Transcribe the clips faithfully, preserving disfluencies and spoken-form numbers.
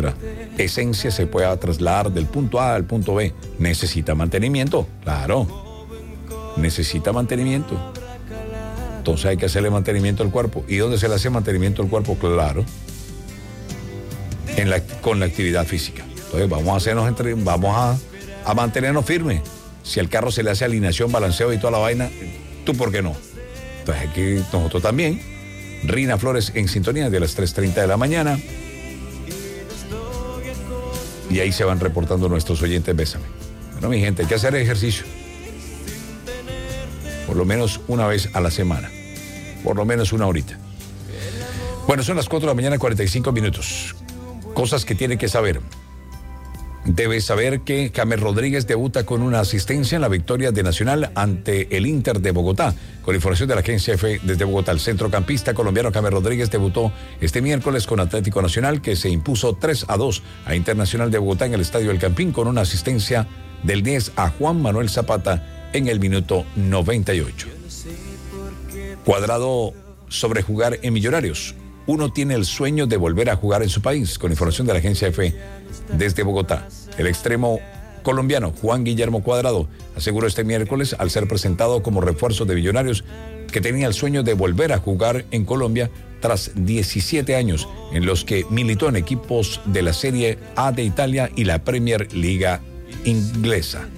nuestra esencia se pueda trasladar del punto A al punto B. Necesita mantenimiento, claro. Necesita mantenimiento. Entonces hay que hacerle mantenimiento al cuerpo. ¿Y dónde se le hace mantenimiento al cuerpo? Claro. En la, con la actividad física. Entonces vamos a hacernos entre, vamos a, a mantenernos firmes. Si al carro se le hace alineación, balanceo y toda la vaina, ¿tú por qué no? Entonces aquí nosotros también. Rina Flores en sintonía de las tres treinta de la mañana. Y ahí se van reportando nuestros oyentes. Bésame. Bueno, mi gente, hay que hacer ejercicio. Por lo menos una vez a la semana. Por lo menos una horita. Bueno, son las cuatro de la mañana, cuarenta y cinco minutos. Cosas que tiene que saber. Debes saber que James Rodríguez debuta con una asistencia en la victoria de Nacional ante el Inter de Bogotá. Con información de la agencia F desde Bogotá, el centrocampista colombiano James Rodríguez debutó este miércoles con Atlético Nacional, que se impuso tres a dos a Internacional de Bogotá en el Estadio El Campín con una asistencia del diez a Juan Manuel Zapata en el minuto noventa y ocho. Cuadrado sobre jugar en Millonarios. Uno tiene el sueño de volver a jugar en su país, con información de la agencia F desde Bogotá. El extremo colombiano Juan Guillermo Cuadrado aseguró este miércoles, al ser presentado como refuerzo de Millonarios, que tenía el sueño de volver a jugar en Colombia tras diecisiete años en los que militó en equipos de la Serie A de Italia y la Premier Liga inglesa.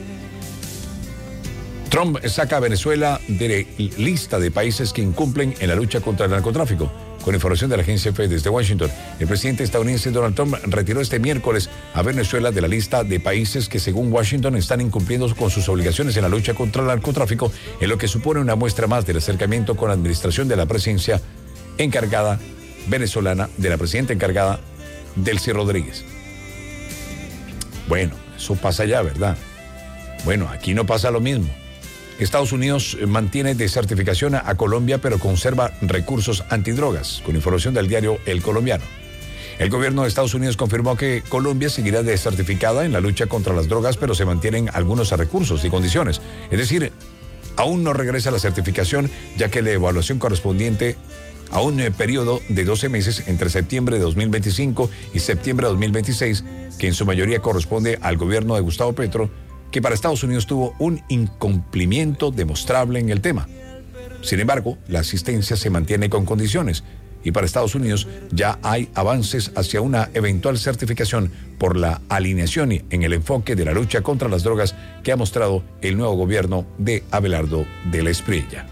Trump saca a Venezuela de lista de países que incumplen en la lucha contra el narcotráfico. Con información de la agencia F desde Washington, el presidente estadounidense Donald Trump retiró este miércoles a Venezuela de la lista de países que, según Washington, están incumpliendo con sus obligaciones en la lucha contra el narcotráfico, en lo que supone una muestra más del acercamiento con la administración de la presidencia encargada venezolana, de la presidenta encargada, Delcy Rodríguez. Bueno, eso pasa allá, ¿verdad? Bueno, aquí no pasa lo mismo. Estados Unidos mantiene desertificación a Colombia, pero conserva recursos antidrogas, con información del diario El Colombiano. El gobierno de Estados Unidos confirmó que Colombia seguirá desertificada en la lucha contra las drogas, pero se mantienen algunos recursos y condiciones. Es decir, aún no regresa la certificación, ya que la evaluación correspondiente a un periodo de doce meses entre septiembre de dos mil veinticinco y septiembre de dos mil veintiséis, que en su mayoría corresponde al gobierno de Gustavo Petro, que para Estados Unidos tuvo un incumplimiento demostrable en el tema. Sin embargo, la asistencia se mantiene con condiciones y para Estados Unidos ya hay avances hacia una eventual certificación por la alineación en el enfoque de la lucha contra las drogas que ha mostrado el nuevo gobierno de Abelardo de la Espriella.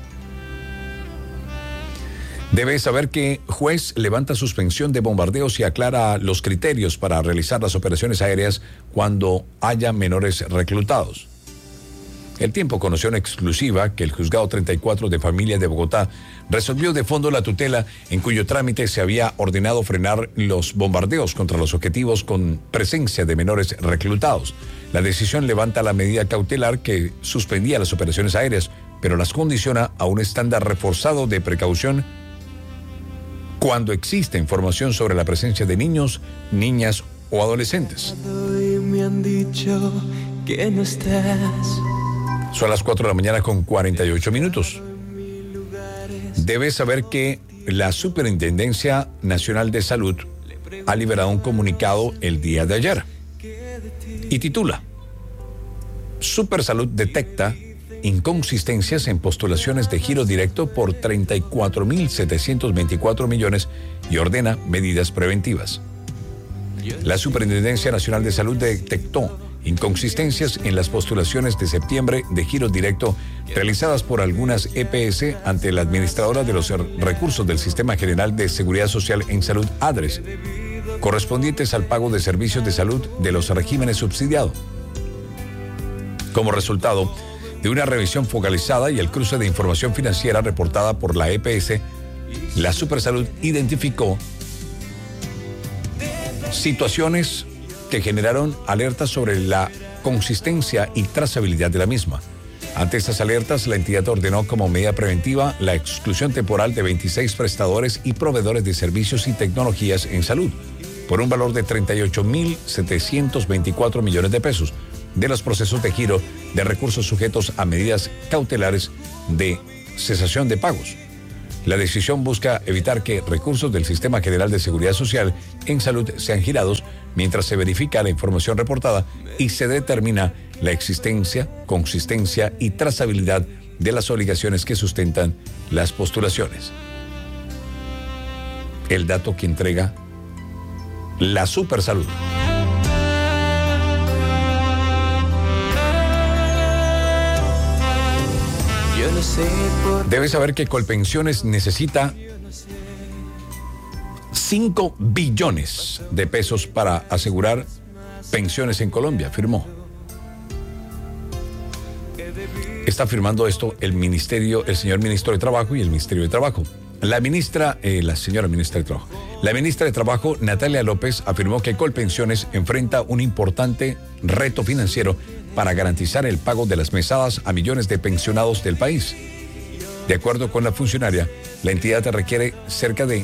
Debe saber que juez levanta suspensión de bombardeos y aclara los criterios para realizar las operaciones aéreas cuando haya menores reclutados. El Tiempo conoció en exclusiva que el Juzgado treinta y cuatro de Familia de Bogotá resolvió de fondo la tutela en cuyo trámite se había ordenado frenar los bombardeos contra los objetivos con presencia de menores reclutados. La decisión levanta la medida cautelar que suspendía las operaciones aéreas, pero las condiciona a un estándar reforzado de precaución cuando existe información sobre la presencia de niños, niñas o adolescentes. Me han dicho que no estás. Son las cuatro de la mañana con cuarenta y ocho minutos. Debes saber que la Superintendencia Nacional de Salud ha liberado un comunicado el día de ayer y titula: Supersalud detecta inconsistencias en postulaciones de giro directo por treinta y cuatro mil setecientos veinticuatro millones y ordena medidas preventivas. La Superintendencia Nacional de Salud detectó inconsistencias en las postulaciones de septiembre de giro directo realizadas por algunas E P S ante la administradora de los recursos del Sistema General de Seguridad Social en Salud, ADRES, correspondientes al pago de servicios de salud de los regímenes subsidiados. Como resultado de una revisión focalizada y el cruce de información financiera reportada por la E P S, la Supersalud identificó situaciones que generaron alertas sobre la consistencia y trazabilidad de la misma. Ante estas alertas, la entidad ordenó como medida preventiva la exclusión temporal de veintiséis prestadores y proveedores de servicios y tecnologías en salud, por un valor de treinta y ocho mil setecientos veinticuatro millones de pesos, de los procesos de giro de recursos sujetos a medidas cautelares de cesación de pagos. La decisión busca evitar que recursos del Sistema General de Seguridad Social en salud sean girados mientras se verifica la información reportada y se determina la existencia, consistencia y trazabilidad de las obligaciones que sustentan las postulaciones. El dato que entrega la Supersalud. Debes saber que Colpensiones necesita cinco billones de pesos para asegurar pensiones en Colombia, afirmó. Está afirmando esto el ministerio, el señor ministro de Trabajo y el Ministerio de Trabajo. La ministra, eh, la señora ministra de Trabajo. La ministra de Trabajo, Natalia López, afirmó que Colpensiones enfrenta un importante reto financiero para garantizar el pago de las mesadas a millones de pensionados del país. De acuerdo con la funcionaria, la entidad requiere cerca de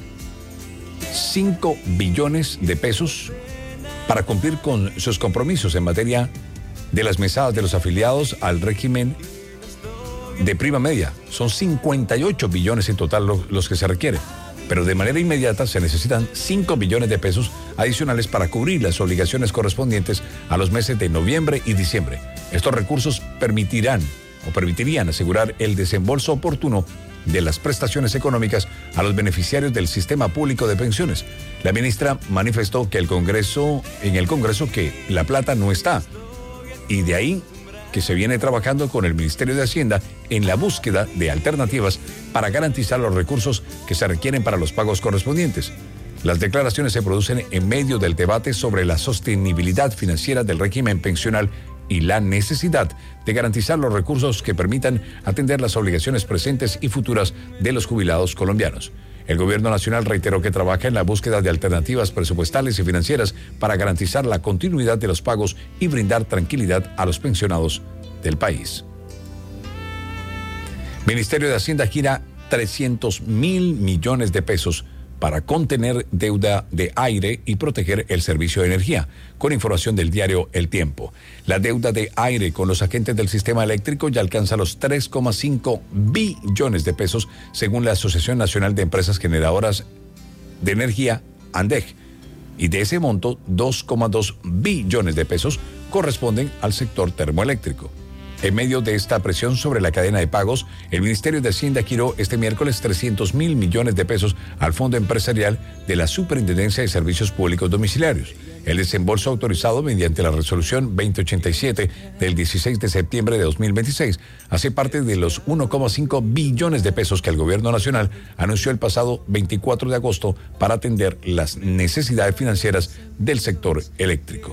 cinco billones de pesos para cumplir con sus compromisos en materia de las mesadas de los afiliados al régimen de prima media. Son cincuenta y ocho billones en total los, los que se requieren, pero de manera inmediata se necesitan cinco billones de pesos adicionales para cubrir las obligaciones correspondientes a los meses de noviembre y diciembre. Estos recursos permitirán o permitirían asegurar el desembolso oportuno de las prestaciones económicas a los beneficiarios del sistema público de pensiones. La ministra manifestó que el Congreso, en el Congreso que la plata no está, y de ahí que se viene trabajando con el Ministerio de Hacienda en la búsqueda de alternativas para garantizar los recursos que se requieren para los pagos correspondientes. Las declaraciones se producen en medio del debate sobre la sostenibilidad financiera del régimen pensional y la necesidad de garantizar los recursos que permitan atender las obligaciones presentes y futuras de los jubilados colombianos. El gobierno nacional reiteró que trabaja en la búsqueda de alternativas presupuestales y financieras para garantizar la continuidad de los pagos y brindar tranquilidad a los pensionados del país. Ministerio de Hacienda gira trescientos mil millones de pesos para contener deuda de aire y proteger el servicio de energía, con información del diario El Tiempo. La deuda de aire con los agentes del sistema eléctrico ya alcanza los tres coma cinco billones de pesos, según la Asociación Nacional de Empresas Generadoras de Energía, ANDEG, y de ese monto, dos coma dos billones de pesos corresponden al sector termoeléctrico. En medio de esta presión sobre la cadena de pagos, el Ministerio de Hacienda giró este miércoles trescientos mil millones de pesos al Fondo Empresarial de la Superintendencia de Servicios Públicos Domiciliarios. El desembolso autorizado mediante la resolución veinte ochenta y siete del dieciséis de septiembre de dos mil veintiséis hace parte de los uno coma cinco billones de pesos que el Gobierno Nacional anunció el pasado veinticuatro de agosto para atender las necesidades financieras del sector eléctrico.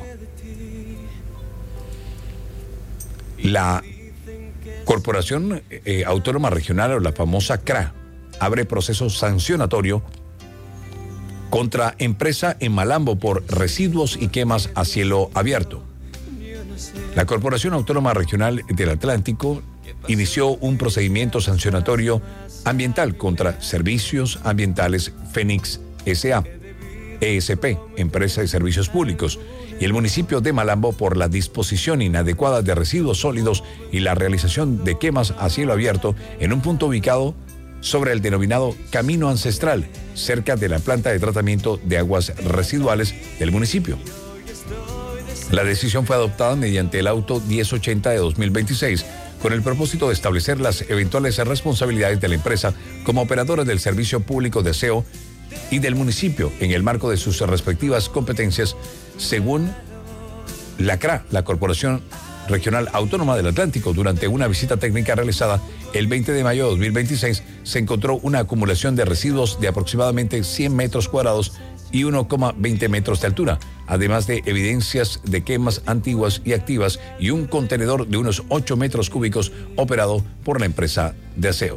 La Corporación eh, Autónoma Regional, o la famosa C R A, abre proceso sancionatorio contra empresa en Malambo por residuos y quemas a cielo abierto. La Corporación Autónoma Regional del Atlántico inició un procedimiento sancionatorio ambiental contra Servicios Ambientales Fénix S A, E S P, Empresa de Servicios Públicos, y el municipio de Malambo por la disposición inadecuada de residuos sólidos y la realización de quemas a cielo abierto en un punto ubicado sobre el denominado Camino Ancestral, cerca de la planta de tratamiento de aguas residuales del municipio. La decisión fue adoptada mediante el auto diez ochenta de dos mil veintiséis, con el propósito de establecer las eventuales responsabilidades de la empresa como operadora del servicio público de aseo y del municipio en el marco de sus respectivas competencias, según la C R A, la Corporación Regional Autónoma del Atlántico. Durante una visita técnica realizada el veinte de mayo de dos mil veintiséis, se encontró una acumulación de residuos de aproximadamente cien metros cuadrados y uno coma veinte metros de altura, además de evidencias de quemas antiguas y activas y un contenedor de unos ocho metros cúbicos operado por la empresa de aseo.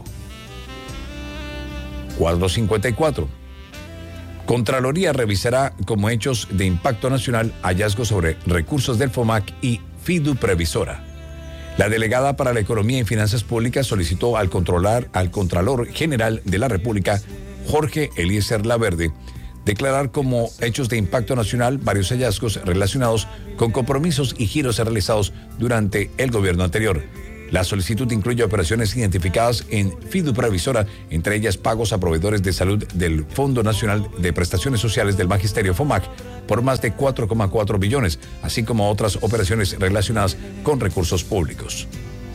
Cuadro cincuenta y cuatro. Contraloría revisará como hechos de impacto nacional hallazgos sobre recursos del FOMAC y Fiduprevisora. La delegada para la Economía y Finanzas Públicas solicitó al, controlar, al Contralor General de la República, Jorge Eliezer Laverde, declarar como hechos de impacto nacional varios hallazgos relacionados con compromisos y giros realizados durante el gobierno anterior. La solicitud incluye operaciones identificadas en Fiduprevisora, entre ellas pagos a proveedores de salud del Fondo Nacional de Prestaciones Sociales del Magisterio FOMAC por más de cuatro coma cuatro billones, así como otras operaciones relacionadas con recursos públicos.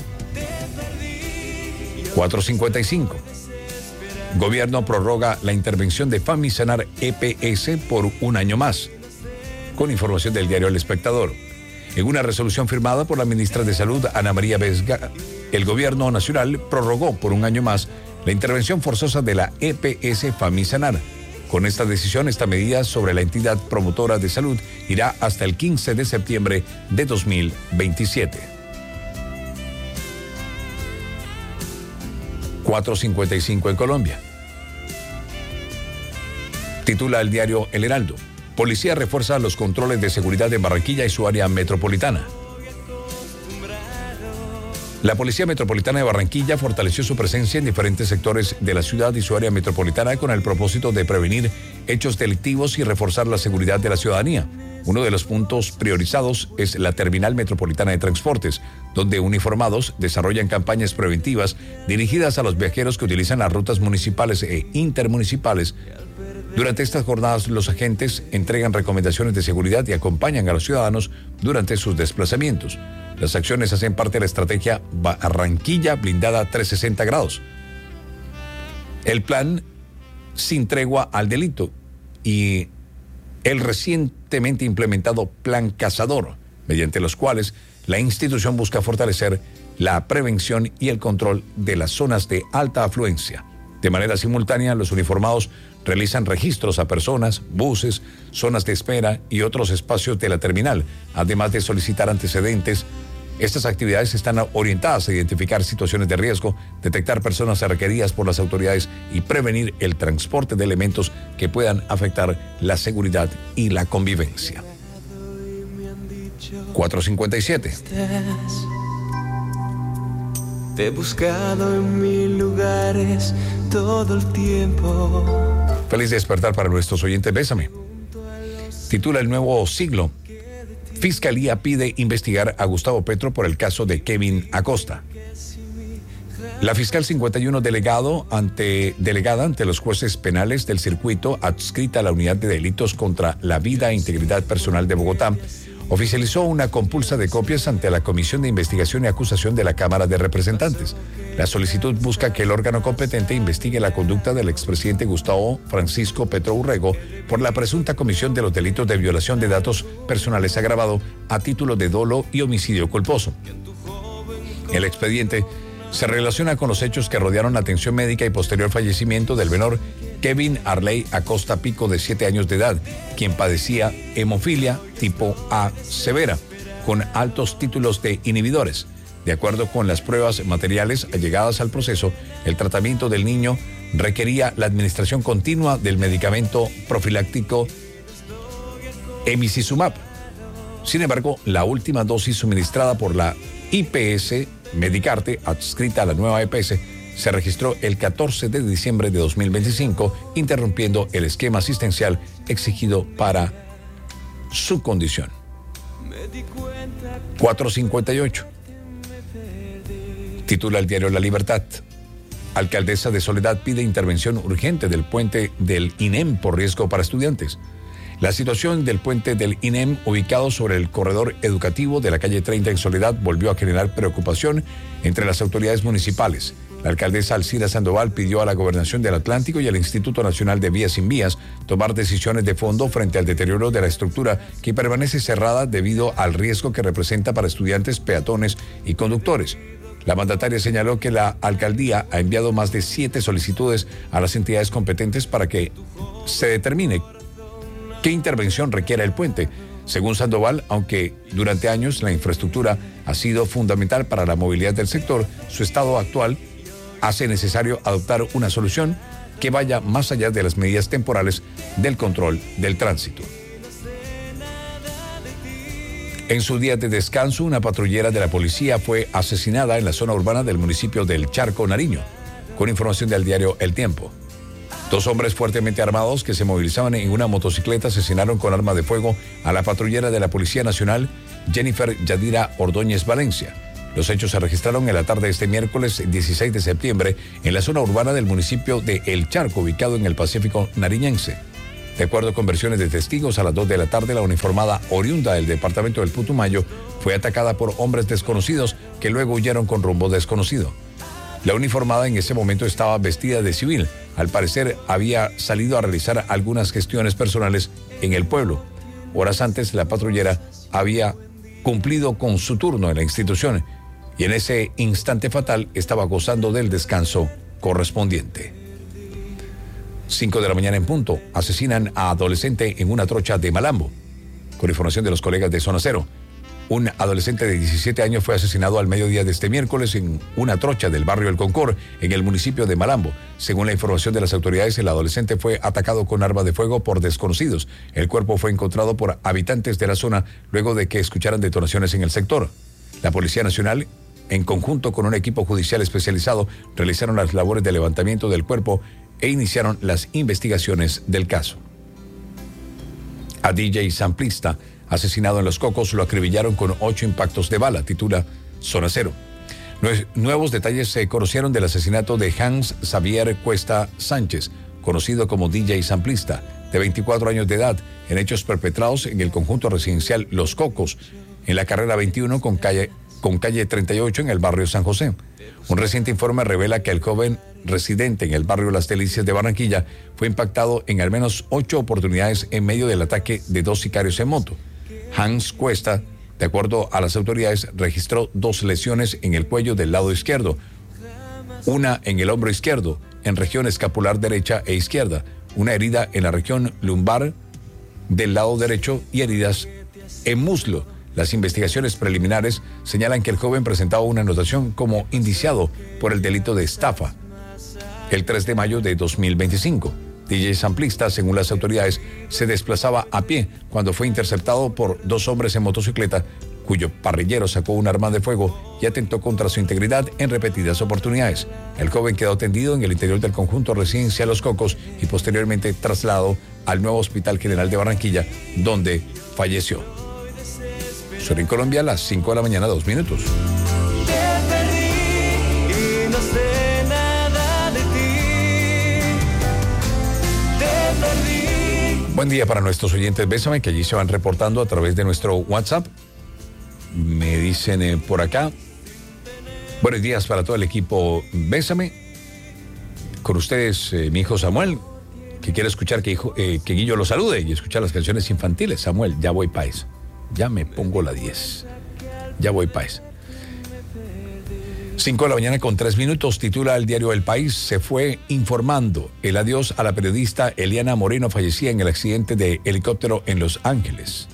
cuatrocientos cincuenta y cinco. Gobierno prorroga la intervención de Famisanar E P S por un año más. Con información del diario El Espectador. En una resolución firmada por la ministra de Salud, Ana María Vesga, el gobierno nacional prorrogó por un año más la intervención forzosa de la E P S Famisanar. Con esta decisión, esta medida sobre la entidad promotora de salud irá hasta el quince de septiembre de dos mil veintisiete. cuatrocientos cincuenta y cinco en Colombia. Titula el diario El Heraldo. Policía refuerza los controles de seguridad en Barranquilla y su área metropolitana. La Policía Metropolitana de Barranquilla fortaleció su presencia en diferentes sectores de la ciudad y su área metropolitana con el propósito de prevenir hechos delictivos y reforzar la seguridad de la ciudadanía. Uno de los puntos priorizados es la Terminal Metropolitana de Transportes, donde uniformados desarrollan campañas preventivas dirigidas a los viajeros que utilizan las rutas municipales e intermunicipales. Durante estas jornadas, los agentes entregan recomendaciones de seguridad y acompañan a los ciudadanos durante sus desplazamientos. Las acciones hacen parte de la estrategia Barranquilla Blindada trescientos sesenta grados. El plan Sin Tregua al Delito y el recientemente implementado Plan Cazador, mediante los cuales la institución busca fortalecer la prevención y el control de las zonas de alta afluencia. De manera simultánea, los uniformados realizan registros a personas, buses, zonas de espera y otros espacios de la terminal, además de solicitar antecedentes. Estas actividades están orientadas a identificar situaciones de riesgo, detectar personas requeridas por las autoridades y prevenir el transporte de elementos que puedan afectar la seguridad y la convivencia. cuatrocientos cincuenta y siete. Te he buscado en mil lugares todo el tiempo. Feliz despertar para nuestros oyentes, bésame. Titula El Nuevo Siglo. Fiscalía pide investigar a Gustavo Petro por el caso de Kevin Acosta. La fiscal cincuenta y uno delegado ante, delegada ante los jueces penales del circuito adscrita a la Unidad de Delitos contra la Vida e Integridad Personal de Bogotá oficializó una compulsa de copias ante la Comisión de Investigación y Acusación de la Cámara de Representantes. La solicitud busca que el órgano competente investigue la conducta del expresidente Gustavo Francisco Petro Urrego por la presunta comisión de los delitos de violación de datos personales agravado a título de dolo y homicidio culposo. El expediente se relaciona con los hechos que rodearon la atención médica y posterior fallecimiento del menor Kevin Arley Acosta Pico, de siete años de edad, quien padecía hemofilia tipo A severa, con altos títulos de inhibidores. De acuerdo con las pruebas materiales allegadas al proceso, el tratamiento del niño requería la administración continua del medicamento profiláctico emicizumab. Sin embargo, la última dosis suministrada por la I P S Medicarte, adscrita a la nueva E P S, se registró el catorce de diciembre de dos mil veinticinco, interrumpiendo el esquema asistencial exigido para su condición. cuatrocientos cincuenta y ocho. Titula el diario La Libertad. Alcaldesa de Soledad pide intervención urgente del puente del I N E M por riesgo para estudiantes. La situación del puente del I N E M, ubicado sobre el corredor educativo de la calle treinta en Soledad, volvió a generar preocupación entre las autoridades municipales. La alcaldesa Alcira Sandoval pidió a la Gobernación del Atlántico y al Instituto Nacional de Vías Sin Vías tomar decisiones de fondo frente al deterioro de la estructura que permanece cerrada debido al riesgo que representa para estudiantes, peatones y conductores. La mandataria señaló que la alcaldía ha enviado más de siete solicitudes a las entidades competentes para que se determine qué intervención requiere el puente. Según Sandoval, aunque durante años la infraestructura ha sido fundamental para la movilidad del sector, su estado actual hace necesario adoptar una solución que vaya más allá de las medidas temporales del control del tránsito. En su día de descanso, una patrullera de la policía fue asesinada en la zona urbana del municipio del Charco, Nariño. Con información del diario El Tiempo. Dos hombres fuertemente armados que se movilizaban en una motocicleta asesinaron con arma de fuego a la patrullera de la Policía Nacional, Jennifer Yadira Ordóñez Valencia. Los hechos se registraron en la tarde de este miércoles dieciséis de septiembre en la zona urbana del municipio de El Charco, ubicado en el Pacífico nariñense. De acuerdo con versiones de testigos, a las dos de la tarde la uniformada oriunda del departamento del Putumayo fue atacada por hombres desconocidos que luego huyeron con rumbo desconocido. La uniformada en ese momento estaba vestida de civil. Al parecer había salido a realizar algunas gestiones personales en el pueblo. Horas antes la patrullera había cumplido con su turno en la institución y en ese instante fatal estaba gozando del descanso correspondiente. cinco de la mañana en punto, asesinan a adolescente en una trocha de Malambo. Con información de los colegas de Zona Cero, un adolescente de diecisiete años fue asesinado al mediodía de este miércoles en una trocha del barrio El Concord, en el municipio de Malambo. Según la información de las autoridades, el adolescente fue atacado con arma de fuego por desconocidos. El cuerpo fue encontrado por habitantes de la zona luego de que escucharan detonaciones en el sector. La Policía Nacional, en conjunto con un equipo judicial especializado, realizaron las labores de levantamiento del cuerpo e iniciaron las investigaciones del caso. A D J samplista asesinado en Los Cocos lo acribillaron con ocho impactos de bala, titula Zona Cero. Nuevos detalles se conocieron del asesinato de Hans Xavier Cuesta Sánchez, conocido como D J samplista, de veinticuatro años de edad, en hechos perpetrados en el conjunto residencial Los Cocos, en la carrera veintiuno con calle, con calle treinta y ocho en el barrio San José. Un reciente informe revela que el joven residente en el barrio Las Delicias de Barranquilla fue impactado en al menos ocho oportunidades en medio del ataque de dos sicarios en moto. Hans Cuesta, de acuerdo a las autoridades, registró dos lesiones en el cuello del lado izquierdo, una en el hombro izquierdo, en región escapular derecha e izquierda, una herida en la región lumbar del lado derecho y heridas en muslo. Las investigaciones preliminares señalan que el joven presentaba una anotación como indiciado por el delito de estafa el tres de mayo de dos mil veinticinco. D J samplista, según las autoridades, se desplazaba a pie cuando fue interceptado por dos hombres en motocicleta, cuyo parrillero sacó un arma de fuego y atentó contra su integridad en repetidas oportunidades. El joven quedó tendido en el interior del conjunto residencial Los Cocos y posteriormente trasladado al nuevo Hospital General de Barranquilla, donde falleció. Son en Colombia a las cinco de la mañana, dos minutos. Buen día para nuestros oyentes Bésame, que allí se van reportando a través de nuestro WhatsApp. Me dicen eh, por acá, buenos días para todo el equipo Bésame. Con ustedes, eh, mi hijo Samuel, que quiere escuchar que, hijo, eh, que Guillo lo salude y escuchar las canciones infantiles. Samuel, ya voy país. Ya me pongo la diez. Ya voy país. cinco de la mañana con tres minutos, titula el diario El País. Se fue informando el adiós a la periodista Eliana Moreno, fallecida en el accidente de helicóptero en Los Ángeles.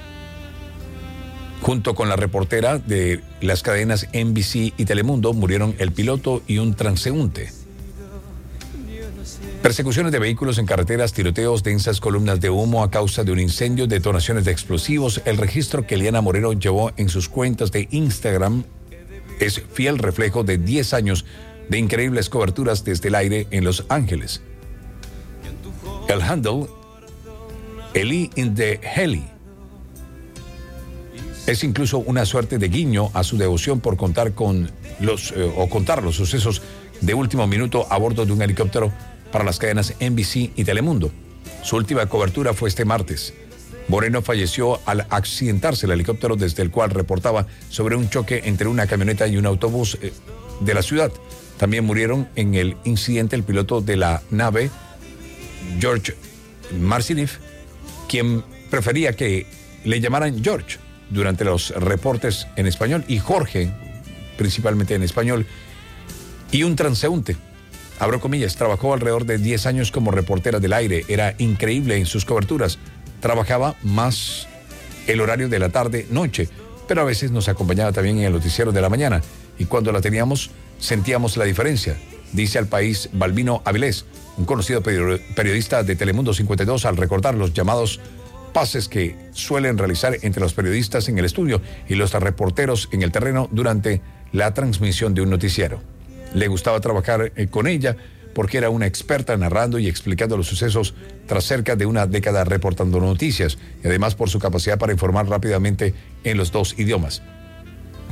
Junto con la reportera de las cadenas N B C y Telemundo, murieron el piloto y un transeúnte. Persecuciones de vehículos en carreteras, tiroteos, densas columnas de humo a causa de un incendio, detonaciones de explosivos. El registro que Eliana Moreno llevó en sus cuentas de Instagram es fiel reflejo de diez años de increíbles coberturas desde el aire en Los Ángeles. El handle, Eli in the Heli, es incluso una suerte de guiño a su devoción por contar con los eh, o contar los sucesos de último minuto a bordo de un helicóptero para las cadenas N B C y Telemundo. Su última cobertura fue este martes. Moreno falleció al accidentarse el helicóptero desde el cual reportaba sobre un choque entre una camioneta y un autobús eh, de la ciudad. También murieron en el incidente el piloto de la nave, George Marcinif, quien prefería que le llamaran George durante los reportes en español, y Jorge, principalmente en español, y un transeúnte. Abro comillas, trabajó alrededor de diez años como reportera del aire. Era increíble en sus coberturas. Trabajaba más el horario de la tarde-noche, pero a veces nos acompañaba también en el noticiero de la mañana. Y cuando la teníamos, sentíamos la diferencia, dice al País Balbino Avilés, un conocido periodista de Telemundo cincuenta y dos, al recordar los llamados pases que suelen realizar entre los periodistas en el estudio y los reporteros en el terreno durante la transmisión de un noticiero. Le gustaba trabajar eh, con ella porque era una experta narrando y explicando los sucesos tras cerca de una década reportando noticias, y además por su capacidad para informar rápidamente en los dos idiomas.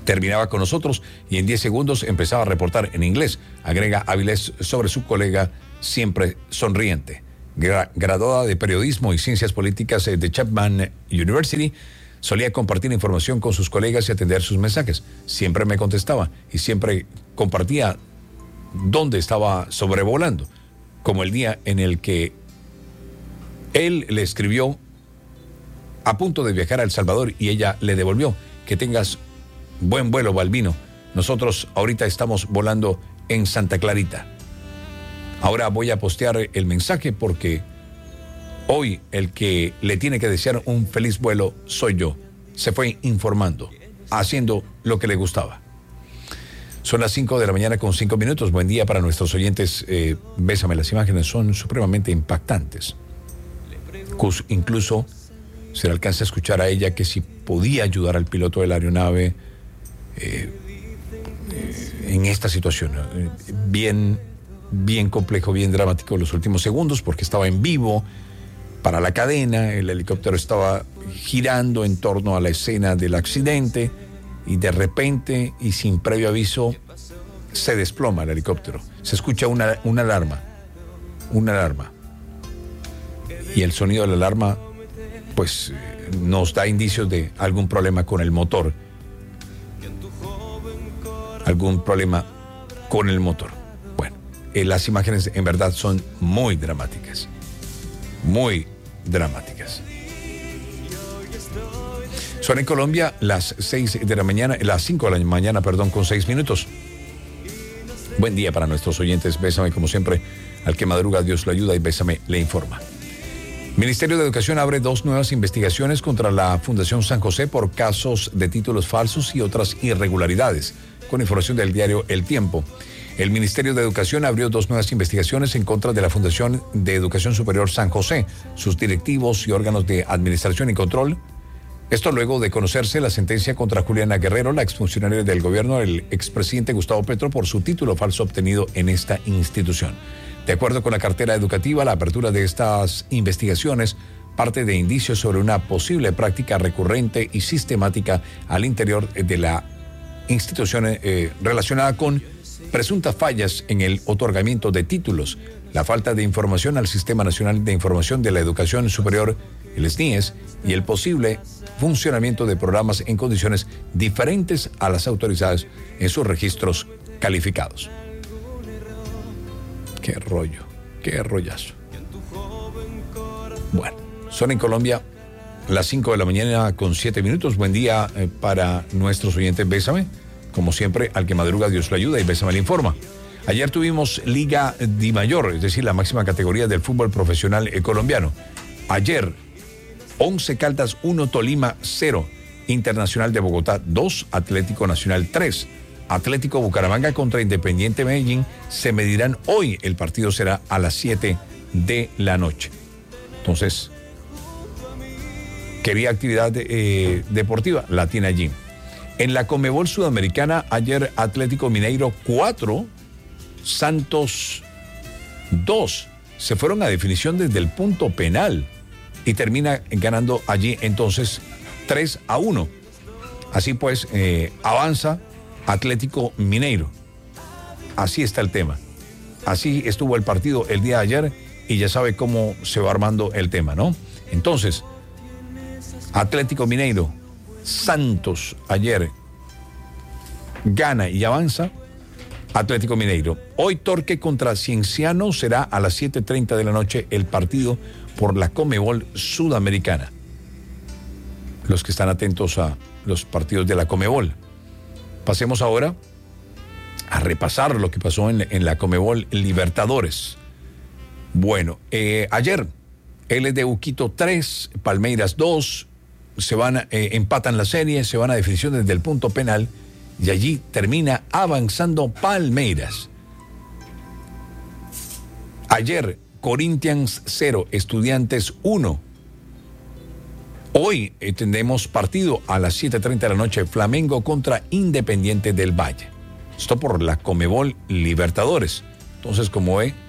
Terminaba con nosotros y en diez segundos empezaba a reportar en inglés, agrega Avilés sobre su colega siempre sonriente. Gra- graduada de Periodismo y Ciencias Políticas de Chapman University, solía compartir información con sus colegas y atender sus mensajes. Siempre me contestaba y siempre compartía dónde estaba sobrevolando, como el día en el que él le escribió a punto de viajar a El Salvador y ella le devolvió: que tengas buen vuelo, Balbino. Nosotros ahorita estamos volando en Santa Clarita. Ahora voy a postear el mensaje porque hoy el que le tiene que desear un feliz vuelo soy yo. Se fue informando, haciendo lo que le gustaba. Son las cinco de la mañana con cinco minutos. Buen día para nuestros oyentes. Eh, bésame, las imágenes son supremamente impactantes. Incluso se le alcanza a escuchar a ella que si podía ayudar al piloto de la aeronave eh, eh, en esta situación. Eh, bien, bien complejo, bien dramático los últimos segundos, porque estaba en vivo para la cadena, el helicóptero estaba girando en torno a la escena del accidente y de repente y sin previo aviso se desploma el helicóptero. Se escucha una, una alarma, una alarma. Y el sonido de la alarma pues nos da indicios de algún problema con el motor. Algún problema con el motor. Bueno, eh, las imágenes en verdad son muy dramáticas. Muy dramáticas. Son en Colombia las seis de la mañana, las cinco de la mañana, perdón, con seis minutos. Buen día para nuestros oyentes. Bésame, como siempre, al que madruga Dios lo ayuda y Bésame le informa. Ministerio de Educación abre dos nuevas investigaciones contra la Fundación San José por casos de títulos falsos y otras irregularidades. Con información del diario El Tiempo. El Ministerio de Educación abrió dos nuevas investigaciones en contra de la Fundación de Educación Superior San José, sus directivos y órganos de administración y control. Esto luego de conocerse la sentencia contra Juliana Guerrero, la exfuncionaria del gobierno del expresidente Gustavo Petro, por su título falso obtenido en esta institución. De acuerdo con la cartera educativa, la apertura de estas investigaciones parte de indicios sobre una posible práctica recurrente y sistemática al interior de la institución eh, relacionada con presuntas fallas en el otorgamiento de títulos, la falta de información al Sistema Nacional de Información de la Educación Superior, el S N I E S, y el posible funcionamiento de programas en condiciones diferentes a las autorizadas en sus registros calificados. Qué rollo, qué rollazo. Bueno, son en Colombia las cinco de la mañana con siete minutos. Buen día eh, para nuestros oyentes. Bésame, como siempre, al que madruga Dios lo ayuda y Bésame le informa. Ayer tuvimos Liga Di Mayor, es decir, la máxima categoría del fútbol profesional eh, colombiano. Ayer, Once Caldas uno, Tolima cero, Internacional de Bogotá dos, Atlético Nacional tres. Atlético Bucaramanga contra Independiente Medellín se medirán hoy. El partido será a las siete de la noche. Entonces, quería actividad eh, deportiva, la tiene allí. En la Conmebol Sudamericana, ayer Atlético Mineiro cuatro, Santos dos. Se fueron a definición desde el punto penal y termina ganando allí entonces tres a uno. Así pues, eh, avanza Atlético Mineiro. Así está el tema. Así estuvo el partido el día de ayer y ya sabe cómo se va armando el tema, ¿no? Entonces, Atlético Mineiro, Santos ayer gana y avanza. Atlético Mineiro. Hoy Torque contra Cienciano será a las siete treinta de la noche el partido por la Conmebol Sudamericana. Los que están atentos a los partidos de la Conmebol. Pasemos ahora a repasar lo que pasó en, en la Conmebol Libertadores. Bueno, eh, ayer L D U Quito tres, Palmeiras dos, se van, eh, empatan la serie, se van a definición desde el punto penal y allí termina avanzando Palmeiras. Ayer Corinthians cero, Estudiantes uno. Hoy eh, tendremos partido a las siete treinta de la noche, Flamengo contra Independiente del Valle. Esto por la Conmebol Libertadores. Entonces, como ve,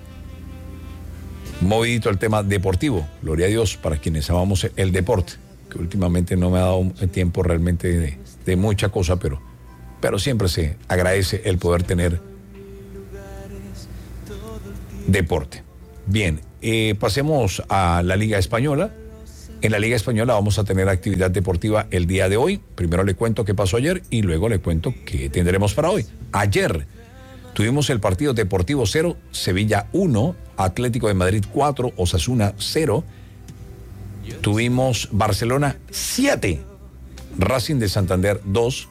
movidito el tema deportivo. Gloria a Dios para quienes amamos el deporte, que últimamente no me ha dado tiempo realmente de, de mucha cosa, pero pero siempre se agradece el poder tener deporte. Bien, eh, pasemos a la Liga Española. En la Liga Española vamos a tener actividad deportiva el día de hoy. Primero le cuento qué pasó ayer y luego le cuento qué tendremos para hoy. Ayer tuvimos el partido Deportivo cero, Sevilla uno, Atlético de Madrid cuatro, Osasuna cero. Tuvimos Barcelona siete, Racing de Santander dos.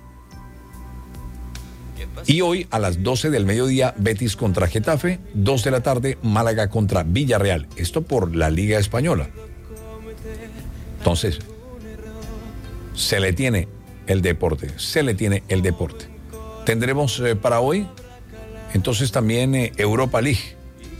Y hoy a las doce del mediodía, Betis contra Getafe, dos de la tarde, Málaga contra Villarreal. Esto por la Liga Española. Entonces, se le tiene el deporte, se le tiene el deporte. Tendremos eh, para hoy, entonces también eh, Europa League.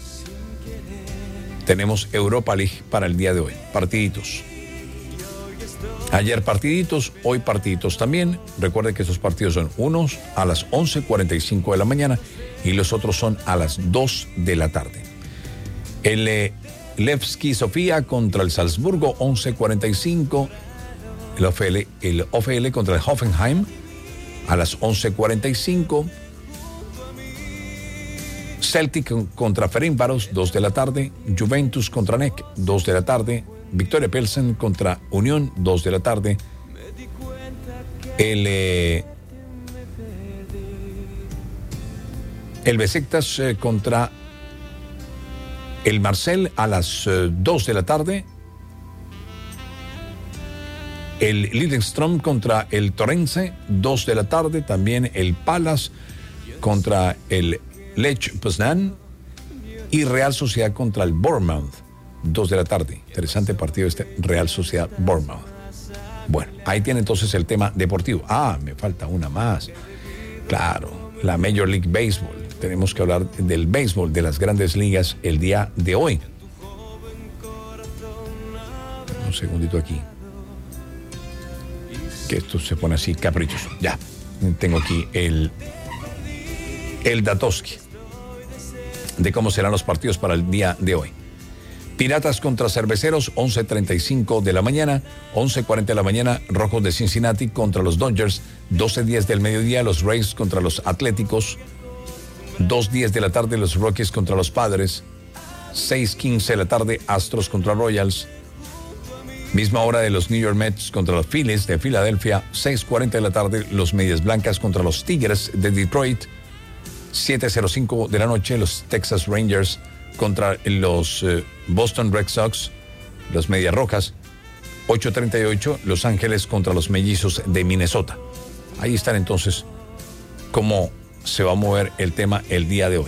Tenemos Europa League para el día de hoy, partiditos. Ayer partiditos, hoy partiditos también. Recuerde que esos partidos son unos a las once cuarenta y cinco de la mañana y los otros son a las dos de la tarde. El eh, Levski Sofía contra el Salzburgo, once cuarenta y cinco. El O F L, el O F L contra el Hoffenheim a las once cuarenta y cinco. Celtic contra Ferencváros, dos de la tarde. Juventus contra N E C, dos de la tarde. Victoria Pilsen contra Unión, dos de la tarde. El, eh, el Besiktas eh, contra el Marseille a las eh, dos de la tarde. El Lillestrøm contra el Torrense, dos de la tarde. También el Palace contra el Lech Poznan. Y Real Sociedad contra el Bournemouth, dos de la tarde. Interesante partido este Real Sociedad Bournemouth. Bueno, ahí tiene entonces el tema deportivo. Ah, me falta una más. Claro, la Major League Baseball. Tenemos que hablar del béisbol de las grandes ligas el día de hoy. Un segundito aquí. Que esto se pone así caprichoso. Ya, tengo aquí el, el Datoski de cómo serán los partidos para el día de hoy. Piratas contra Cerveceros, once treinta y cinco de la mañana, once cuarenta de la mañana, Rojos de Cincinnati contra los Dodgers, doce diez del mediodía, los Rays contra los Atléticos, dos diez de la tarde, los Rockies contra los Padres, seis quince de la tarde, Astros contra Royals, misma hora de los New York Mets contra los Phillies de Filadelfia, seis cuarenta de la tarde, los Medias Blancas contra los Tigres de Detroit, siete cero cinco de la noche, los Texas Rangers contra los eh, Boston Red Sox, los Medias Rojas, ocho treinta y ocho, Los Ángeles contra los Mellizos de Minnesota. Ahí están entonces cómo se va a mover el tema el día de hoy.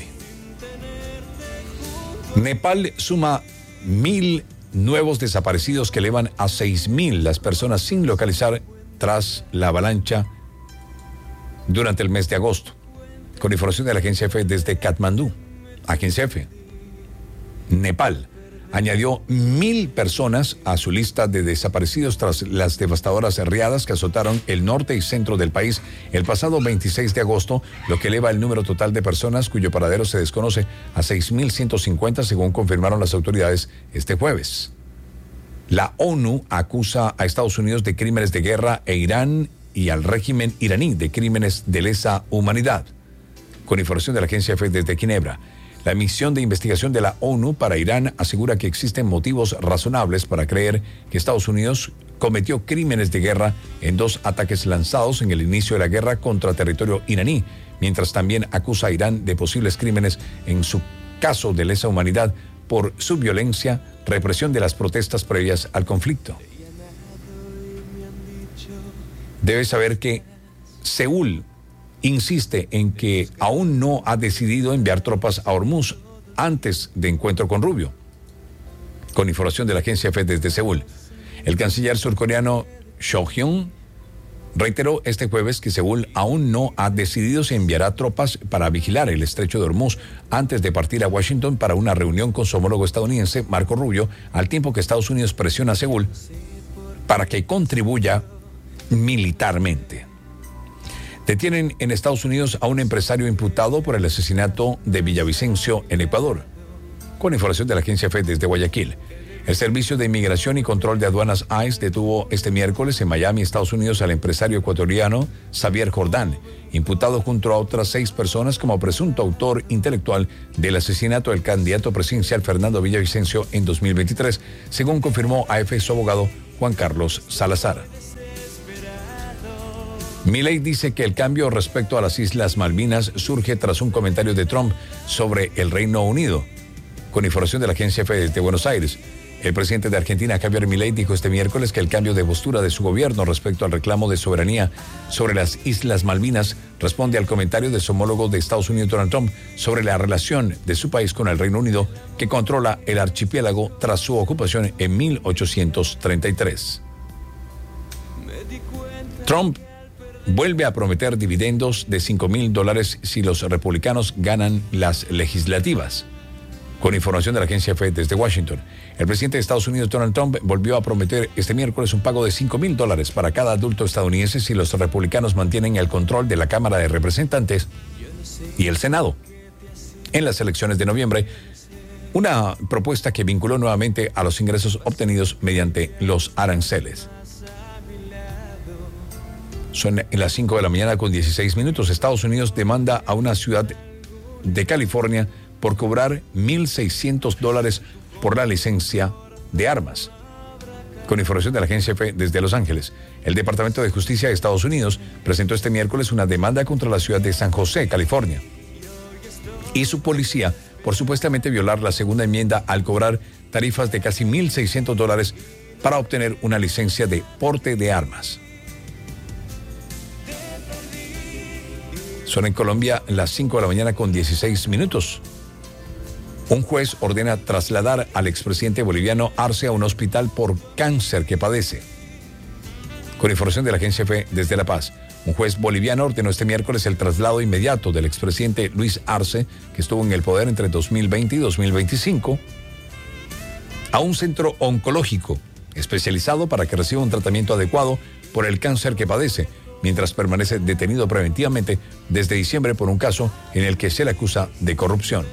Nepal suma mil nuevos desaparecidos que elevan a seis mil las personas sin localizar tras la avalancha durante el mes de agosto. Con información de la Agencia F desde Katmandú. Agencia F. Nepal añadió mil personas a su lista de desaparecidos tras las devastadoras riadas que azotaron el norte y centro del país el pasado veintiséis de agosto, lo que eleva el número total de personas cuyo paradero se desconoce a seis mil ciento cincuenta, según confirmaron las autoridades este jueves. La ONU acusa a Estados Unidos de crímenes de guerra e Irán y al régimen iraní de crímenes de lesa humanidad. Con información de la Agencia F desde Ginebra, la misión de investigación de la ONU para Irán asegura que existen motivos razonables para creer que Estados Unidos cometió crímenes de guerra en dos ataques lanzados en el inicio de la guerra contra territorio iraní, mientras también acusa a Irán de posibles crímenes en su caso de lesa humanidad por su violencia, represión de las protestas previas al conflicto. Debe saber que Seúl insiste en que aún no ha decidido enviar tropas a Hormuz antes de encuentro con Rubio. Con información de la Agencia F desde Seúl, el canciller surcoreano Cho Hyun reiteró este jueves que Seúl aún no ha decidido si enviará tropas para vigilar el estrecho de Hormuz antes de partir a Washington para una reunión con su homólogo estadounidense, Marco Rubio, al tiempo que Estados Unidos presiona a Seúl para que contribuya militarmente. Detienen en Estados Unidos a un empresario imputado por el asesinato de Villavicencio en Ecuador. Con información de la Agencia F desde Guayaquil, El Servicio de Inmigración y Control de Aduanas I C E detuvo este miércoles en Miami, Estados Unidos, al empresario ecuatoriano Xavier Jordán, imputado junto a otras seis personas como presunto autor intelectual del asesinato del candidato presidencial Fernando Villavicencio en dos mil veintitrés, según confirmó A F su abogado Juan Carlos Salazar. Milei dice que el cambio respecto a las Islas Malvinas surge tras un comentario de Trump sobre el Reino Unido. Con información de la agencia F de Buenos Aires, el presidente de Argentina, Javier Milei, dijo este miércoles que el cambio de postura de su gobierno respecto al reclamo de soberanía sobre las Islas Malvinas responde al comentario de su homólogo de Estados Unidos, Donald Trump, sobre la relación de su país con el Reino Unido, que controla el archipiélago tras su ocupación en mil ochocientos treinta y tres. Trump vuelve a prometer dividendos de cinco mil dólares si los republicanos ganan las legislativas. Con información de la agencia F desde Washington, el presidente de Estados Unidos, Donald Trump, volvió a prometer este miércoles un pago de cinco mil dólares para cada adulto estadounidense si los republicanos mantienen el control de la Cámara de Representantes y el Senado en las elecciones de noviembre, una propuesta que vinculó nuevamente a los ingresos obtenidos mediante los aranceles. Son las cinco de la mañana con dieciséis minutos. Estados Unidos demanda a una ciudad de California por cobrar mil seiscientos dólares por la licencia de armas. Con información de la agencia F desde Los Ángeles, el Departamento de Justicia de Estados Unidos presentó este miércoles una demanda contra la ciudad de San José, California, y su policía por supuestamente violar la segunda enmienda al cobrar tarifas de casi mil seiscientos dólares para obtener una licencia de porte de armas. Son en Colombia las cinco de la mañana con dieciséis minutos. Un juez ordena trasladar al expresidente boliviano Arce a un hospital por cáncer que padece. Con información de la agencia F desde La Paz, un juez boliviano ordenó este miércoles el traslado inmediato del expresidente Luis Arce, que estuvo en el poder entre dos mil veinte y dos mil veinticinco, a un centro oncológico especializado para que reciba un tratamiento adecuado por el cáncer que padece, mientras permanece detenido preventivamente desde diciembre por un caso en el que se le acusa de corrupción.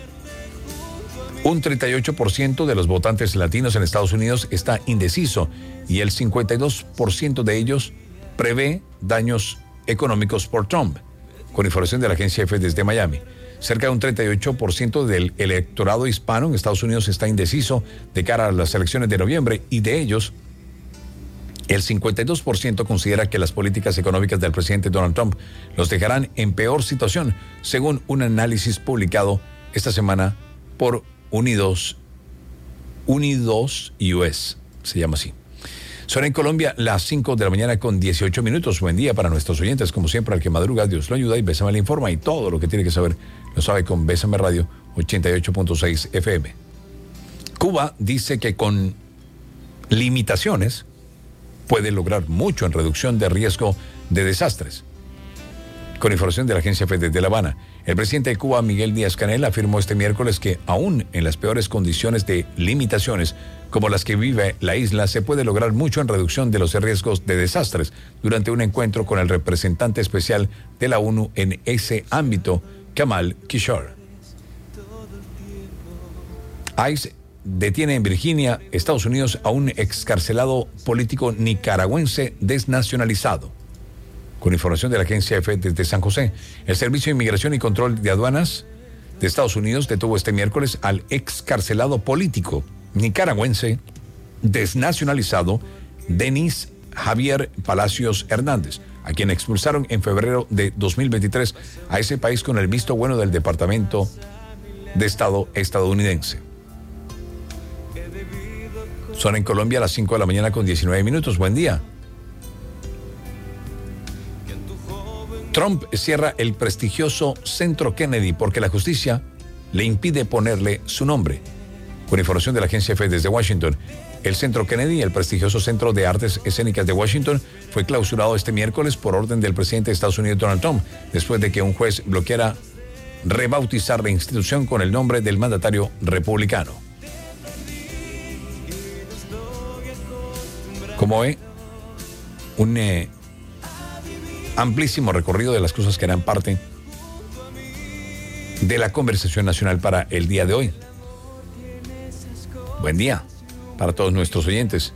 Un treinta y ocho por ciento de los votantes latinos en Estados Unidos está indeciso y el cincuenta y dos por ciento de ellos prevé daños económicos por Trump. Con información de la agencia F desde Miami, cerca de un treinta y ocho por ciento del electorado hispano en Estados Unidos está indeciso de cara a las elecciones de noviembre y de ellos, el cincuenta y dos por ciento considera que las políticas económicas del presidente Donald Trump los dejarán en peor situación, según un análisis publicado esta semana por Unidos, Unidos U S, se llama así. Son en Colombia las cinco de la mañana con dieciocho minutos. Buen día para nuestros oyentes. Como siempre, al que madruga, Dios lo ayuda y Bésame le informa. Y todo lo que tiene que saber lo sabe con Bésame Radio ochenta y ocho punto seis F M. Cuba dice que con limitaciones puede lograr mucho en reducción de riesgo de desastres. Con información de la agencia F desde La Habana, el presidente de Cuba, Miguel Díaz-Canel, afirmó este miércoles que aún en las peores condiciones de limitaciones como las que vive la isla, se puede lograr mucho en reducción de los riesgos de desastres durante un encuentro con el representante especial de la ONU en ese ámbito, Kamal Kishore. I C E detiene en Virginia, Estados Unidos, a un excarcelado político nicaragüense desnacionalizado. Con información de la agencia F desde San José, el Servicio de Inmigración y Control de Aduanas de Estados Unidos detuvo este miércoles al excarcelado político nicaragüense desnacionalizado Denis Javier Palacios Hernández, a quien expulsaron en febrero de dos mil veintitrés a ese país con el visto bueno del Departamento de Estado estadounidense. Son en Colombia las cinco de la mañana con diecinueve minutos. Buen día. Trump cierra el prestigioso Centro Kennedy porque la justicia le impide ponerle su nombre. Con información de la agencia F desde Washington, el Centro Kennedy, el prestigioso Centro de Artes Escénicas de Washington, fue clausurado este miércoles por orden del presidente de Estados Unidos, Donald Trump, después de que un juez bloqueara rebautizar la institución con el nombre del mandatario republicano. Como ve, un eh, amplísimo recorrido de las cosas que harán parte de la conversación nacional para el día de hoy. Buen día. para todos nuestros oyentes.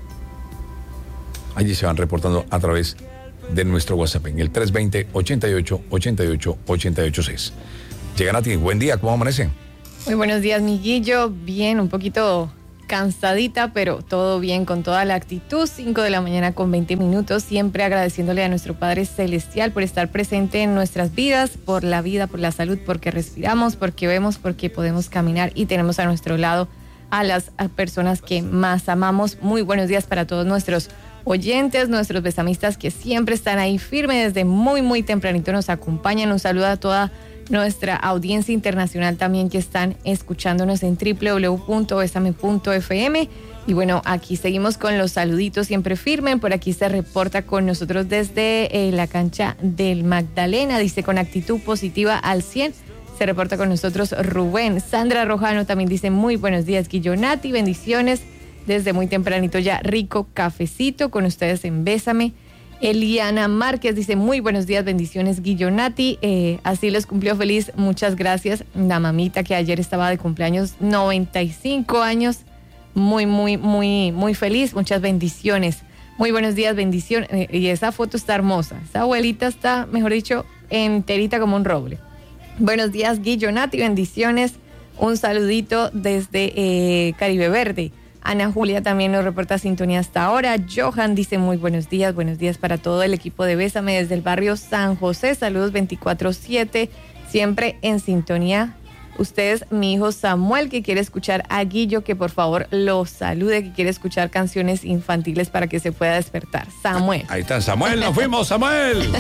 Allí se van reportando a través de nuestro WhatsApp en el tres dos cero, ochenta y ocho, ochenta y ocho, ochenta y ocho seis. Llegan a ti. Buen día, ¿cómo amanece? Muy buenos días, mi Guillo. Bien, un poquito cansadita, pero todo bien, con toda la actitud. cinco de la mañana con veinte minutos. Siempre agradeciéndole a nuestro Padre Celestial por estar presente en nuestras vidas, por la vida, por la salud, porque respiramos, porque vemos, porque podemos caminar y tenemos a nuestro lado a las a personas que más amamos. Muy buenos días para todos nuestros oyentes, nuestros besamistas que siempre están ahí firmes desde muy, muy tempranito nos acompañan. Un saludo a toda nuestra audiencia internacional también que están escuchándonos en doble u doble u doble u punto besame punto efe eme. Y bueno, aquí seguimos con los saluditos siempre firmes. Por aquí se reporta con nosotros desde eh, la cancha del Magdalena. Dice con actitud positiva al cien. Se reporta con nosotros Rubén. Sandra Rojano también dice muy buenos días, Guillonati. Bendiciones desde muy tempranito ya. Rico cafecito con ustedes en Bésame. Eliana Márquez dice muy buenos días, bendiciones, Guillonati. Eh, así les cumplió feliz, muchas gracias. La mamita que ayer estaba de cumpleaños, noventa y cinco años. Muy, muy, muy, muy feliz. Muchas bendiciones. Muy buenos días, bendiciones. Eh, y esa foto está hermosa. Esa abuelita está, mejor dicho, enterita como un roble. Buenos días, Guillonati, bendiciones. Un saludito desde eh, Caribe Verde. Ana Julia también nos reporta sintonía hasta ahora. Johan dice muy buenos días, buenos días para todo el equipo de Bésame desde el barrio San José. Saludos veinticuatro siete, siempre en sintonía. Ustedes, mi hijo Samuel, que quiere escuchar a Guillo, que por favor lo salude, que quiere escuchar canciones infantiles para que se pueda despertar. Samuel. Ahí está, Samuel, nos fuimos, Samuel.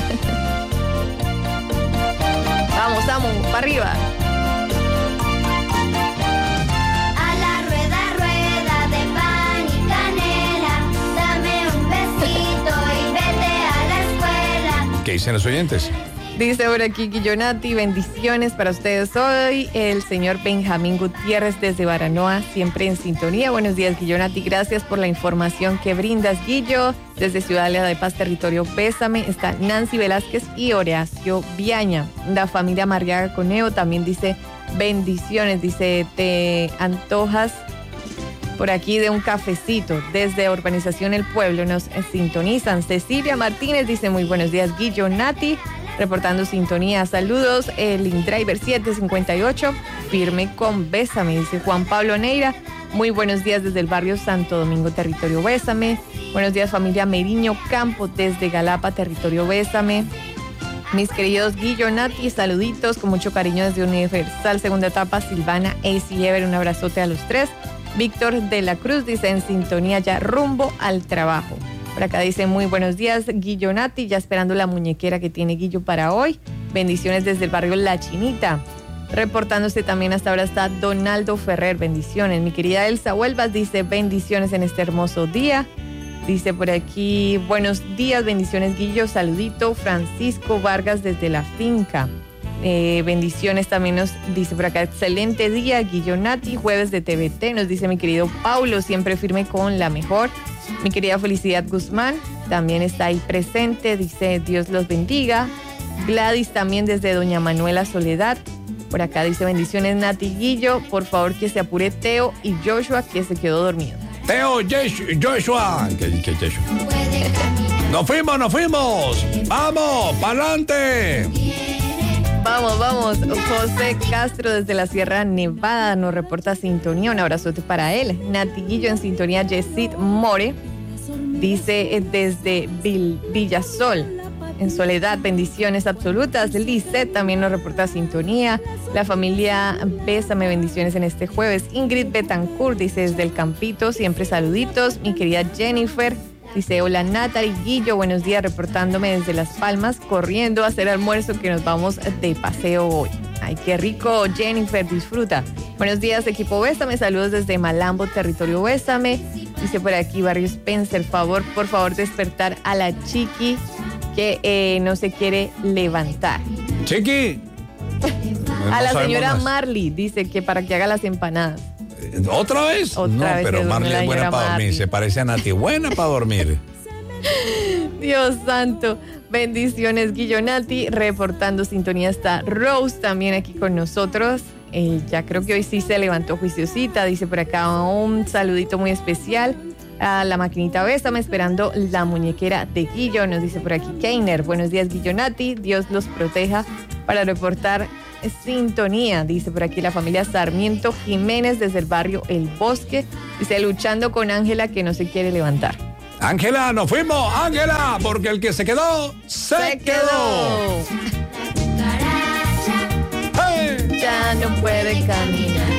Vamos, vamos, para arriba. ¿Qué dicen los oyentes? Dice por aquí Guillonati, bendiciones para ustedes hoy. El señor Benjamín Gutiérrez desde Baranoa, siempre en sintonía. Buenos días, Guillonati, gracias por la información que brindas, Guillo. Desde Ciudad de Paz, territorio Bésame, está Nancy Velázquez y Horacio Viaña. La familia Mariaga Coneo también dice bendiciones, dice te antojas por aquí de un cafecito. Desde Urbanización El Pueblo nos sintonizan. Cecilia Martínez dice muy buenos días, Guillonati, reportando sintonía. Saludos, el InDriver siete cincuenta y ocho, firme con Bésame, dice Juan Pablo Neira. Muy buenos días desde el barrio Santo Domingo, territorio Bésame. Buenos días, familia Meriño Campo, desde Galapa, territorio Bésame. Mis queridos Guillonati, saluditos con mucho cariño desde Universal Segunda Etapa, Silvana, Ace y Ever, un abrazote a los tres. Víctor de la Cruz dice en sintonía ya rumbo al trabajo. Por acá dice muy buenos días, Guillonati, ya esperando la muñequera que tiene Guillo para hoy. Bendiciones desde el barrio La Chinita. Reportándose también hasta ahora está Donaldo Ferrer, bendiciones. Mi querida Elsa Huelvas dice bendiciones en este hermoso día. Dice por aquí, buenos días, bendiciones Guillo, saludito. Francisco Vargas desde la finca. Eh, bendiciones también nos dice por acá, excelente día, Guillonati, jueves de T V T, nos dice mi querido Paulo, siempre firme con la mejor. Mi querida Felicidad Guzmán también está ahí presente, dice Dios los bendiga. Gladys también desde Doña Manuela Soledad, por acá dice bendiciones Nati Guillo, por favor que se apure Teo y Joshua que se quedó dormido. Teo, Joshua, ¿qué, qué, Joshua? Nos fuimos, nos fuimos, vamos, para adelante. Vamos, vamos. José Castro desde la Sierra Nevada nos reporta sintonía. Un abrazote para él. Natiguillo en sintonía. Yesid More dice desde Vil, Villasol, en Soledad, bendiciones absolutas. Lisset también nos reporta sintonía. La familia Bésame, bendiciones en este jueves. Ingrid Betancourt dice desde el Campito, siempre saluditos. Mi querida Jennifer dice, hola Natalie, Guillo, buenos días, reportándome desde Las Palmas, corriendo a hacer almuerzo que nos vamos de paseo hoy. Ay, qué rico, Jennifer, disfruta. Buenos días, equipo Bésame, saludos desde Malambo, territorio Bésame. Dice por aquí, barrio Spencer, favor, por favor, despertar a la Chiqui que eh, no se quiere levantar. Chiqui. No, a la señora más. Marley, dice que para que haga las empanadas. ¿Otra vez? Otra no, vez pero Marley es buena para dormir. Se parece a Nati, buena para dormir. Dios santo. Bendiciones, Guillonati. Reportando sintonía está Rose también aquí con nosotros. Eh, ya creo que hoy sí se levantó juiciosita. Dice por acá un saludito muy especial a la maquinita Bésame, esperando la muñequera de Guillo. Nos dice por aquí Keiner. Buenos días, Guillonati. Dios los proteja para reportar sintonía. Dice por aquí la familia Sarmiento Jiménez desde el barrio El Bosque. Dice luchando con Ángela que no se quiere levantar. Ángela, nos fuimos, Ángela, porque el que se quedó, se, Se quedó. quedó. ¡Hey! Ya no puede caminar.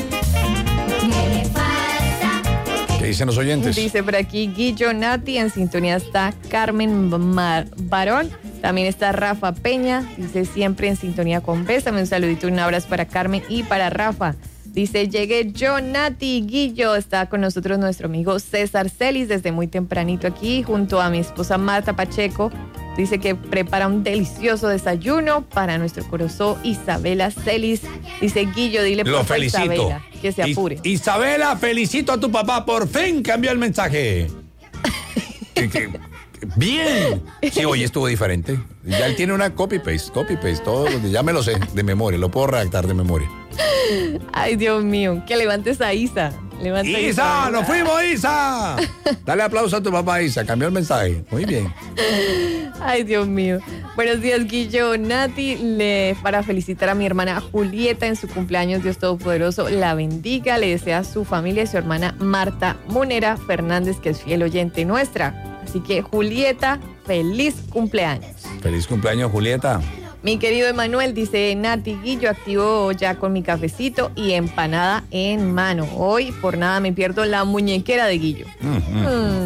¿Qué dicen los oyentes? Dice por aquí Guillo Nati, en sintonía está Carmen Mar Barón, también está Rafa Peña, dice siempre en sintonía con Bésame, un saludito, un abrazo para Carmen y para Rafa. Dice, llegué yo, Nati, Guillo, está con nosotros nuestro amigo César Celis desde muy tempranito aquí, junto a mi esposa Marta Pacheco. Dice que prepara un delicioso desayuno para nuestro corozó Isabela Celis. Dice, Guillo, dile Lo por felicito. Isabela que se apure. Is- Isabela, felicito a tu papá, por fin cambió el mensaje. Que- que- Bien. Sí, hoy estuvo diferente. Ya él tiene una copy-paste, copy-paste, todo, ya me lo sé de memoria, lo puedo redactar de memoria. Ay, Dios mío, que levantes a Isa. Levanta a ¡Isa! ¡Nos fuimos, Isa! Dale aplauso a tu papá, Isa. Cambió el mensaje. Muy bien. Ay, Dios mío. Buenos días, Guillo, Nati. Le, para felicitar a mi hermana Julieta en su cumpleaños, Dios Todopoderoso la bendiga. Le desea a su familia y su hermana Marta Munera Fernández, que es fiel oyente nuestra. Así que, Julieta, feliz cumpleaños. Feliz cumpleaños, Julieta. Mi querido Emanuel dice, Nati, Guillo, activo ya con mi cafecito y empanada en mano. Hoy, por nada, me pierdo la muñequera de Guillo. Mm-hmm.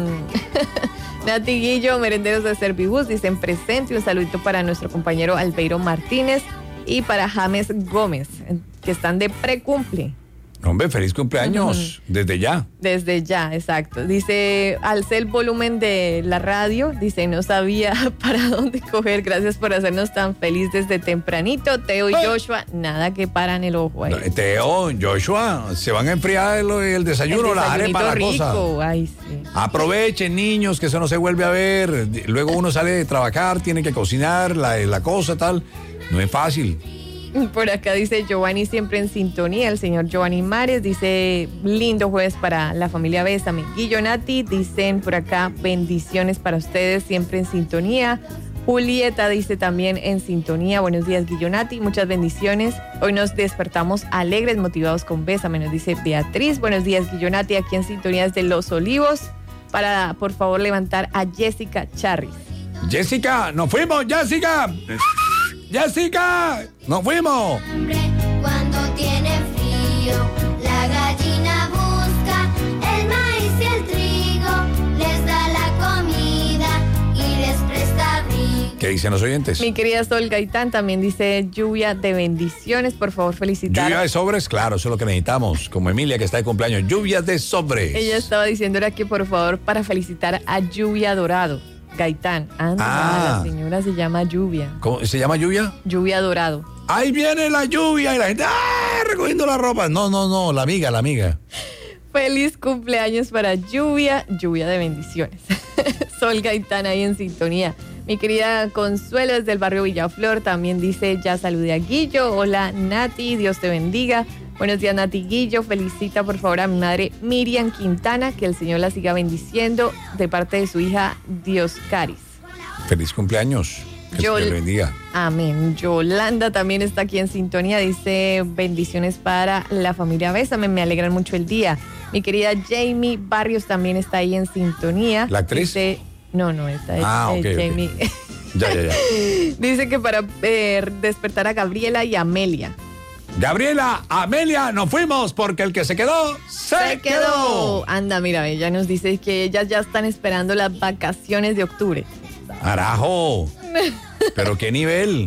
Mm. Nati, Guillo, merenderos de Servibus, dicen presente. Un saludito para nuestro compañero Albeiro Martínez y para James Gómez, que están de precumple. Hombre, feliz cumpleaños. Ujú. Desde ya. Desde ya, exacto. Dice, alcé el volumen de la radio. Dice, no sabía para dónde coger. Gracias por hacernos tan feliz desde tempranito. Teo y Ah. Joshua, nada que paran el ojo ahí. Teo, Joshua, se van a enfriar el, el desayuno, El la desayunito arepa, la rico. cosa. Ay, sí. Aprovechen, niños, que eso no se vuelve a ver. Luego uno sale de trabajar, tiene que cocinar, la, la cosa, tal. No es fácil. Por acá dice Giovanni, siempre en sintonía. El señor Giovanni Mares dice, lindo jueves para la familia Bésame. Guillo, Nati, dicen por acá, bendiciones para ustedes, siempre en sintonía. Julieta dice también en sintonía, buenos días, Guillo, Nati, muchas bendiciones. Hoy nos despertamos alegres, motivados con Bésame, nos dice Beatriz. Buenos días, Guillo, Nati, aquí en sintonía desde Los Olivos, para por favor levantar a Jessica Charris. Jessica, nos fuimos, Jessica. Jessica, nos fuimos. Cuando tiene frío, la gallina busca el maíz y el trigo, les da la comida y les presta abrigo. ¿Qué dicen los oyentes? Mi querida Sol Gaitán también dice lluvia de bendiciones, por favor felicitar. Lluvia de sobres, claro, eso es lo que necesitamos. Como Emilia, que está de cumpleaños. Lluvia de sobres. Ella estaba diciendo era que por favor para felicitar a Lluvia Dorado. Gaitán. Anda, Ah. la señora se llama Lluvia. ¿Cómo se llama lluvia? Lluvia Dorado. Ahí viene la lluvia y la gente ¡ah! Recogiendo la ropa. No, no, no, la amiga, la amiga. Feliz cumpleaños para Lluvia, lluvia de bendiciones. Sol Gaitán ahí en sintonía. Mi querida Consuelo desde el barrio Villaflor también dice, ya saludé a Guillo. Hola Nati, Dios te bendiga. Buenos días Nati, Guillo. Felicita por favor a mi madre Miriam Quintana, que el Señor la siga bendiciendo de parte de su hija Dios Caris. Feliz cumpleaños. Que Yo- Dios le bendiga. Amén. Yolanda también está aquí en sintonía. Dice bendiciones para la familia Bésame. Me alegran mucho el día. Mi querida Jamie Barrios también está ahí en sintonía. ¿La actriz? Dice, no, no, esta es Ah, eh, ok, ok. Jamie. Ya, ya, ya. Dice que para eh, despertar a Gabriela y Amelia. Gabriela, Amelia, nos fuimos porque el que se quedó, se, Se quedó. Anda, mira, ella nos dice que ellas ya están esperando las vacaciones de octubre. Carajo. Pero qué nivel.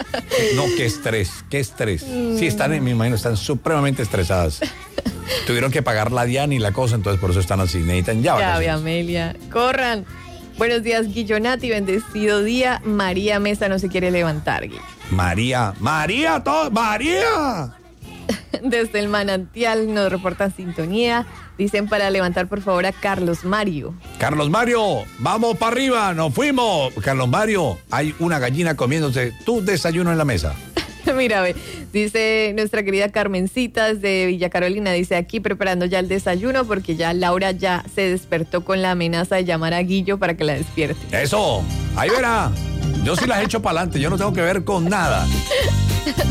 No, qué estrés, qué estrés. Sí, están, me imagino, están supremamente estresadas. Tuvieron que pagar la Diana y la cosa, entonces por eso están así. Necesitan ya Gaby, vacaciones. Amelia, corran. Buenos días, Guillonati, bendecido día. María Mesa no se quiere levantar, Guillo. María, María, todo, María. Desde el manantial nos reportan sintonía. Dicen para levantar por favor a Carlos Mario. Carlos Mario, vamos para arriba, nos fuimos. Carlos Mario, hay una gallina comiéndose tu desayuno en la mesa. Mira, ve, dice nuestra querida Carmencita desde Villa Carolina, dice aquí preparando ya el desayuno porque ya Laura ya se despertó con la amenaza de llamar a Guillo para que la despierte. Eso, ahí verá. Yo sí las echo para adelante, yo no tengo que ver con nada.